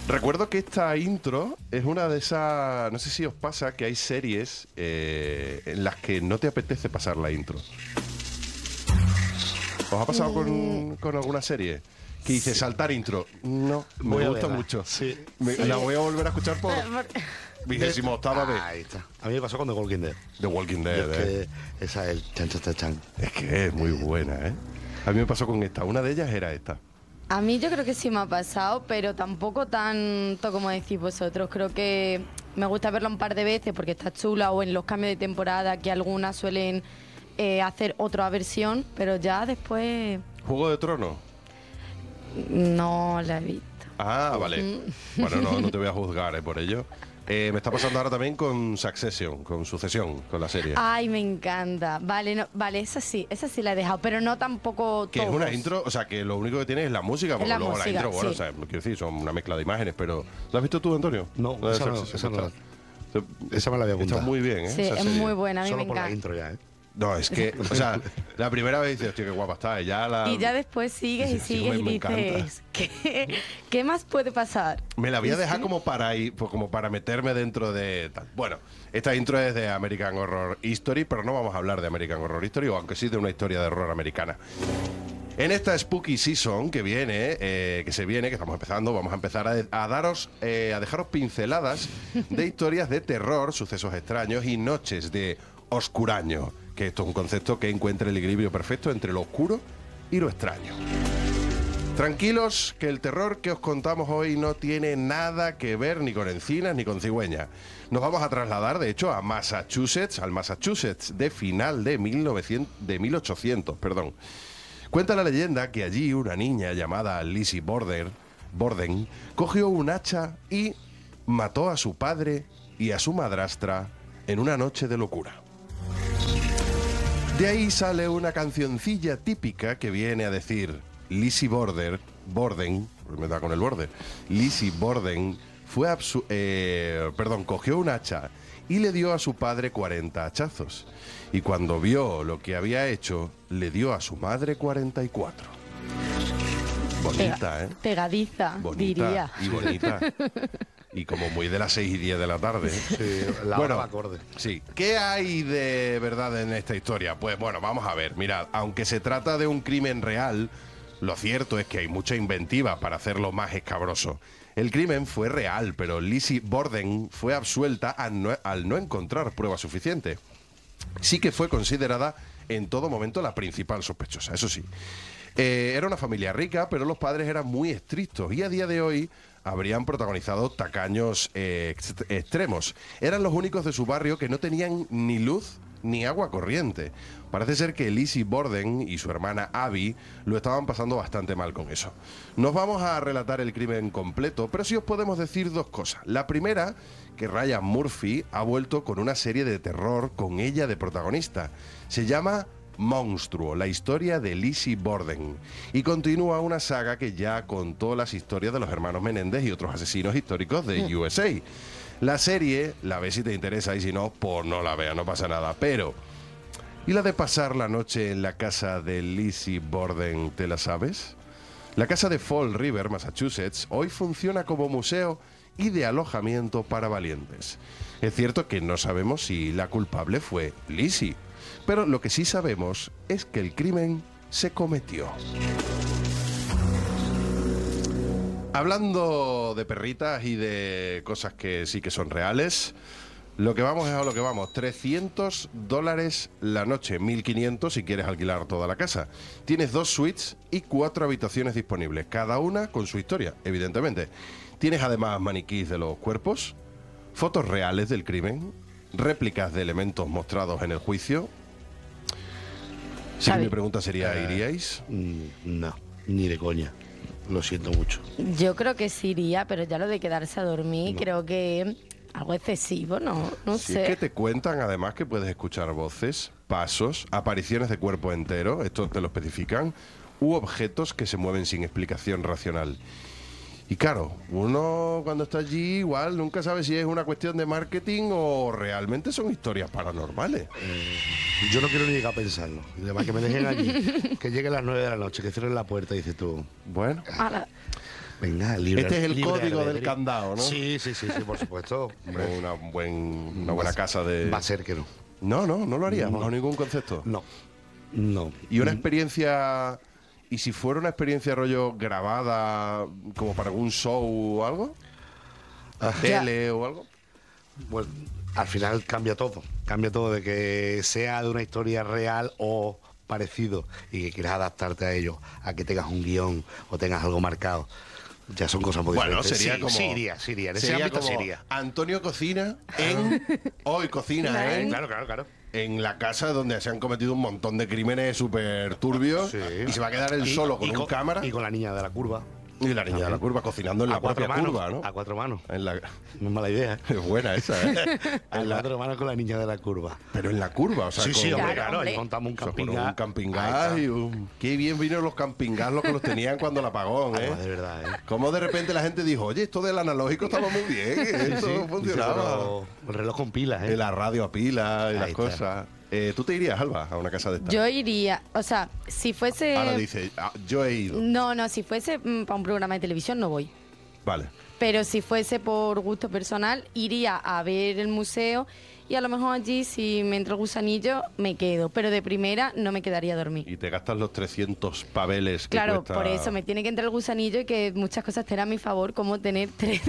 Recuerdo que esta intro es una de esas... No sé si os pasa que hay series en las que no te apetece pasar la intro. ¿Os ha pasado con alguna serie? Que dice saltar intro. No, me gusta mucho. Sí. La voy a volver a escuchar por 28ª vez. Ahí está. A mí me pasó con The Walking Dead. The Walking Dead, Es que esa es el chan, chan, chan, chan. Es que es muy buena, ¿eh? A mí me pasó con esta. Una de ellas era esta. A mí yo creo que sí me ha pasado, pero tampoco tanto como decís vosotros. Creo que me gusta verla un par de veces porque está chula, o en los cambios de temporada que algunas suelen hacer otra versión, pero ya después ¿Juego de Tronos? no la he visto. Ah, vale. Bueno, no te voy a juzgar por ello. Me está pasando ahora también con Succession, con Sucesión, con la serie. Ay, me encanta. Vale, vale, esa sí la he dejado, pero no tampoco Que es todos. una intro, o sea, que lo único que tiene es la música, porque la luego música, la intro, bueno, sí. o sea, quiero decir, son una mezcla de imágenes, pero... ¿La has visto tú, Antonio? No, La de esa no, Succession. esa esa me la había apuntado. Está muy bien, ¿eh? Sí, esa es serie. muy buena, a mí Solo me por la encanta. intro ya, ¿eh? No, es que, o sea, la primera vez dices, hostia, qué guapa está, y ya la... Y ya después sigues y Sí, sigues y me encanta. dices, ¿qué más puede pasar? Me la voy a Y dejar sí. como para ir, pues como para meterme dentro de tal. Bueno, esta intro es de American Horror Story, pero no vamos a hablar de American Horror Story, o aunque sí de una historia de horror americana. En esta Spooky Season que viene, que estamos empezando, vamos a empezar a daros, a dejaros pinceladas de historias de terror, sucesos extraños y noches de oscuraño, que esto es un concepto que encuentra el equilibrio perfecto entre lo oscuro y lo extraño. Tranquilos, que el terror que os contamos hoy no tiene nada que ver ni con encinas ni con cigüeñas. Nos vamos a trasladar, de hecho, a Massachusetts, al Massachusetts de final de 1800, perdón. Cuenta la leyenda que allí una niña llamada Lizzie Borden cogió un hacha y mató a su padre y a su madrastra en una noche de locura. De ahí sale una cancioncilla típica que viene a decir: Lizzie Borden, me da con el borde. Lizzie Borden cogió un hacha y le dio a su padre 40 hachazos. Y cuando vio lo que había hecho, le dio a su madre 44. Bonita, ¿eh? Pegadiza, Bonita diría. y bonita. Y como muy de las 6:10 de la tarde. Sí, la hora va acorde. Sí. ¿Qué hay de verdad en esta historia? Pues bueno, vamos a ver. Mirad, aunque se trata de un crimen real, lo cierto es que hay mucha inventiva para hacerlo más escabroso. El crimen fue real, pero Lizzie Borden fue absuelta al no encontrar pruebas suficientes. Sí que fue considerada en todo momento la principal sospechosa, eso sí. Era una familia rica, pero los padres eran muy estrictos y a día de hoy habrían protagonizado tacaños extremos. Eran los únicos de su barrio que no tenían ni luz ni agua corriente. Parece ser que Lizzie Borden y su hermana Abby lo estaban pasando bastante mal con eso. Nos vamos a relatar el crimen completo, pero sí os podemos decir dos cosas. La primera, que Ryan Murphy ha vuelto con una serie de terror con ella de protagonista. Se llama Monstruo, la historia de Lizzie Borden, y continúa una saga que ya contó las historias de los hermanos Menéndez y otros asesinos históricos de USA. La serie, la ves si te interesa, y si no, pues no la veas, no pasa nada. Pero, ¿y la de pasar la noche en la casa de Lizzie Borden, te la sabes? La casa de Fall River, Massachusetts, hoy funciona como museo y de alojamiento para valientes. Es cierto que no sabemos si la culpable fue Lizzie, pero lo que sí sabemos es que el crimen se cometió. Hablando de perritas y de cosas que sí que son reales, lo que vamos es a lo que vamos. $300 la noche, 1.500 si quieres alquilar toda la casa. Tienes 2 suites y 4 habitaciones disponibles, cada una con su historia, evidentemente. Tienes además maniquís de los cuerpos, fotos reales del crimen, réplicas de elementos mostrados en el juicio. Sí, mi pregunta sería, ¿iríais? No, ni de coña. Lo siento mucho. Yo creo que sí iría, pero ya lo de quedarse a dormir, creo que algo excesivo, no Sí, sé. es que te cuentan además que puedes escuchar voces, pasos, apariciones de cuerpo entero, esto te lo especifican, u objetos que se mueven sin explicación racional. Y claro, uno cuando está allí igual nunca sabe si es una cuestión de marketing o realmente son historias paranormales. Yo no quiero ni llegar a pensarlo. Y además que me dejen allí, que lleguen las 9 de la noche, que cierren la puerta y dices tú... Bueno, Ala. Venga, libre. Este es el libre código del albedrío. candado, ¿no? Sí, por supuesto. Hombre, Una buena casa de... va a ser que no. No lo harías, No. bajo ningún concepto. No. Y una experiencia... ¿Y si fuera una experiencia rollo grabada, como para algún show o algo? ¿Tele o algo? Bueno, al final cambia todo. Cambia todo de que sea de una historia real o parecido y que quieras adaptarte a ello, a que tengas un guión o tengas algo marcado. Ya son cosas muy Bueno, diferentes. sería Sí, como... sí iría. En ese Sería ámbito como sí iría. Antonio cocina en... Hoy cocina en... Claro. En la casa donde se han cometido un montón de crímenes súper turbios Sí. y se va a quedar él solo con un cámara Y con la niña de la curva. y la niña de la curva cocinando en la propia curva, ¿no? A 4 manos. En la... No es mala idea. Es buena esa, ¿eh? A 4 manos con la niña de la curva. Pero en la curva, o sea, Sí, con... hombre, Claro, claro. hombre. Ahí montamos un o sea, con camping un gas. camping Ahí gas está. y un... Qué bien vinieron los camping gas los que los tenían cuando el apagón, ¿eh? Algo de verdad, ¿eh? Cómo de repente la gente dijo, oye, esto del analógico estaba muy bien, esto funcionaba. Pero el reloj con pilas, Y ¿eh? la radio a pila y Ahí las está. cosas. ¿Tú te irías, Alba, a una casa de estas? Yo iría, o sea, si fuese... Ahora dice, yo he ido. No, si fuese para un programa de televisión no voy. Vale. Pero si fuese por gusto personal, iría a ver el museo y a lo mejor allí, si me entra el gusanillo, me quedo. Pero de primera no me quedaría a dormir. Y te gastas los 300 paveles que Claro, cuesta... por eso me tiene que entrar el gusanillo y que muchas cosas estén a mi favor, como tener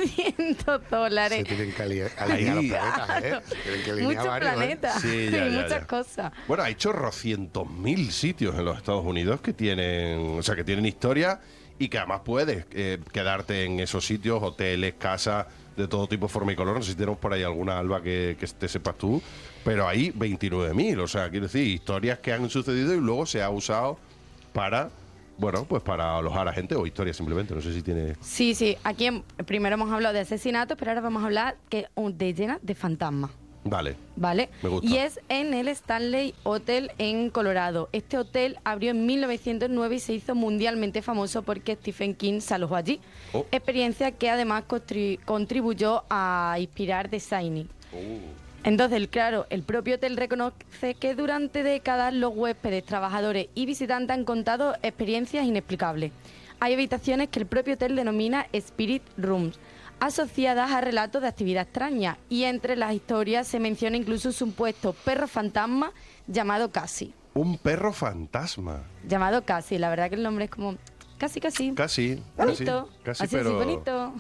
$300. Se tienen que alinear los planetas, ¿eh? Tienen que alinear Muchos varios, ¿eh? planetas Sí, ya, y ya, muchas ya. cosas. Bueno, hay chorrocientos mil sitios en los Estados Unidos que tienen, o sea, que tienen historia y que además puedes quedarte en esos sitios, hoteles, casas de todo tipo, forma y color. No sé si tenemos por ahí alguna, Alba, que te sepas tú, pero hay 29.000, o sea, quiero decir, historias que han sucedido y luego se ha usado para, bueno, pues para alojar a gente o historias simplemente. No sé si tiene... Sí, aquí primero hemos hablado de asesinatos, pero ahora vamos a hablar de llenas de fantasmas. Vale. ¿Vale? Me gusta. Y es en el Stanley Hotel en Colorado. Este hotel abrió en 1909 y se hizo mundialmente famoso porque Stephen King se alojó allí. Oh. Experiencia que además contribuyó a inspirar The Shining. Entonces, claro, el propio hotel reconoce que durante décadas los huéspedes, trabajadores y visitantes han contado experiencias inexplicables. Hay habitaciones que el propio hotel denomina Spirit Rooms, asociadas a relatos de actividad extraña, y entre las historias se menciona incluso un supuesto perro fantasma llamado Cassie. Un perro fantasma. Llamado Cassie, la verdad que el nombre es como casi. Casi. Bonito. Casi, así, pero... bonito.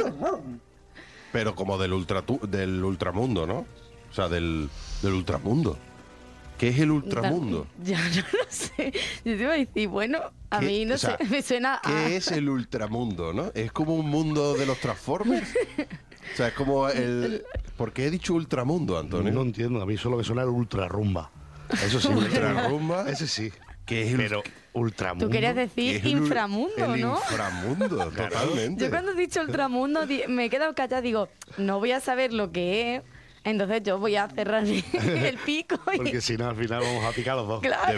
Pero como del ultramundo, ¿no? O sea, del ultramundo. ¿Qué es el ultramundo? Ya no lo sé. Yo te iba a decir, bueno, a ¿Qué? mí no O sea, sé, me suena a... ¿Qué es el ultramundo, no? ¿Es como un mundo de los Transformers? O sea, es como el... ¿Por qué he dicho ultramundo, Antonio? No entiendo, a mí solo me suena el ultra rumba. Eso sí. Ultrarrumba. Ese sí. ¿Qué es el... Pero ultramundo. Tú querías ¿Qué decir es el inframundo, el ¿no? inframundo, totalmente. Yo cuando he dicho ultramundo me he quedado callada, digo, no voy a saber lo que es, entonces yo voy a cerrar el pico y... Porque si no, al final vamos a picar los dos. Claro.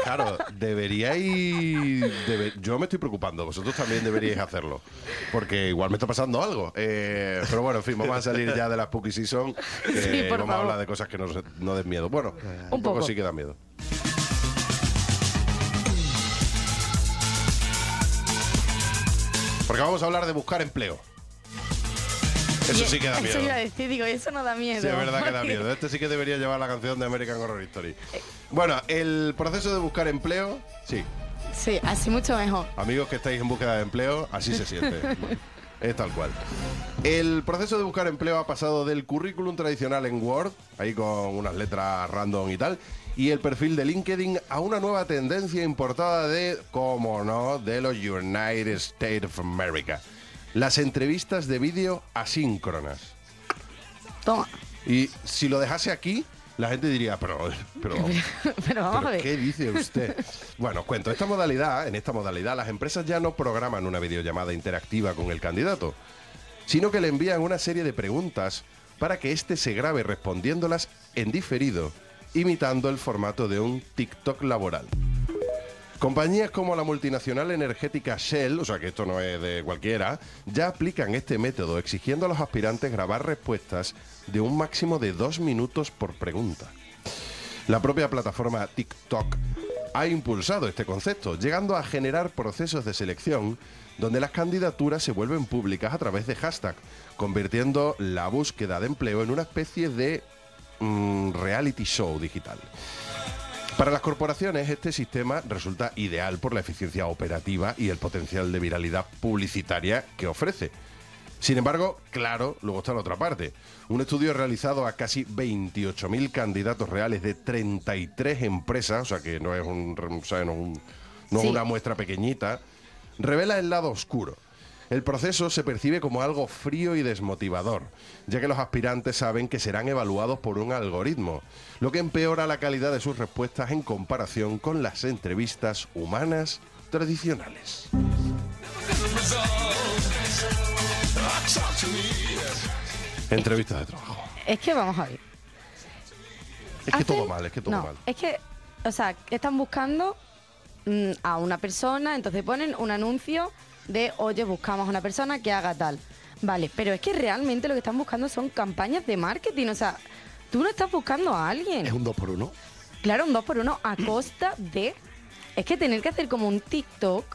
Yo me estoy preocupando, vosotros también deberíais hacerlo, porque igual me está pasando algo. Pero bueno, en fin, vamos a salir ya de la Spooky Season. Sí, por vamos a favor. hablar de cosas que no den miedo. Bueno, un poco poco. sí que da miedo. Porque vamos a hablar de buscar empleo. Eso sí que da miedo. Eso iba a decir, digo, eso no da miedo. Sí, es verdad que da porque- miedo. Este sí que debería llevar la canción de American Horror Story. Bueno, el proceso de buscar empleo, sí. Sí, así mucho mejor. Amigos que estáis en búsqueda de empleo, así se siente. Es tal cual. El proceso de buscar empleo ha pasado del currículum tradicional en Word, ahí con unas letras random y tal, y el perfil de LinkedIn a una nueva tendencia importada de, como no, de los United States of America. Las entrevistas de vídeo asíncronas. Toma. Y si lo dejase aquí, la gente diría, pero Pero vamos a ver. ¿qué dice usted? Bueno, os cuento, en esta modalidad las empresas ya no programan una videollamada interactiva con el candidato, sino que le envían una serie de preguntas para que éste se grabe respondiéndolas en diferido, imitando el formato de un TikTok laboral. Compañías como la multinacional energética Shell, o sea que esto no es de cualquiera, ya aplican este método exigiendo a los aspirantes grabar respuestas de un máximo de 2 minutos por pregunta. La propia plataforma TikTok ha impulsado este concepto, llegando a generar procesos de selección donde las candidaturas se vuelven públicas a través de hashtag, convirtiendo la búsqueda de empleo en una especie de reality show digital. Para las corporaciones, este sistema resulta ideal por la eficiencia operativa y el potencial de viralidad publicitaria que ofrece. Sin embargo, claro, luego está la otra parte. Un estudio realizado a casi 28.000 candidatos reales de 33 empresas, o sea que no es, no es una muestra pequeñita, revela el lado oscuro. El proceso se percibe como algo frío y desmotivador, ya que los aspirantes saben que serán evaluados por un algoritmo, lo que empeora la calidad de sus respuestas en comparación con las entrevistas humanas tradicionales. Entrevistas de trabajo. Es que vamos a ver. Es que todo mal, es que todo mal. Es que, o sea, están buscando a una persona, entonces ponen un anuncio de, oye, buscamos a una persona que haga tal. Vale, pero es que realmente lo que están buscando son campañas de marketing, o sea, tú no estás buscando a alguien. Es un 2x1. Claro, un 2x1 a costa de... Es que tener que hacer como un TikTok...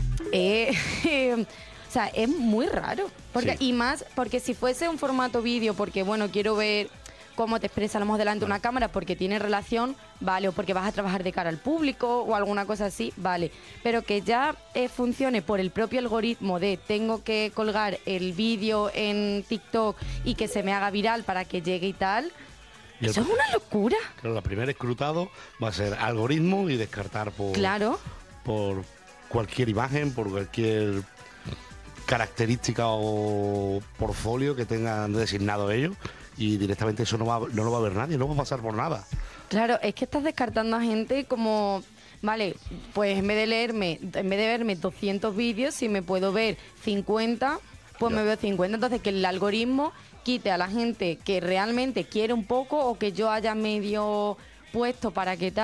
o sea, es muy raro. Porque, Sí. Y más, porque si fuese un formato vídeo, porque, bueno, quiero ver cómo te expresa a lo mejor delante de una cámara, porque tiene relación, vale, o porque vas a trabajar de cara al público o alguna cosa así, vale. Pero que ya funcione por el propio algoritmo de tengo que colgar el vídeo en TikTok y que se me haga viral para que llegue y tal, Y el- eso es una locura. Claro, la primera escrutado va a ser algoritmo y descartar Claro. por cualquier imagen, por cualquier característica o portfolio que tengan designado ellos, y directamente eso no lo va a ver nadie, no va a pasar por nada. Claro, es que estás descartando a gente como, vale, pues en vez de verme 200 vídeos, si me puedo ver 50, pues Ya. me veo 50. Entonces, que el algoritmo quite a la gente que realmente quiere un poco o que yo haya medio puesto para que tal.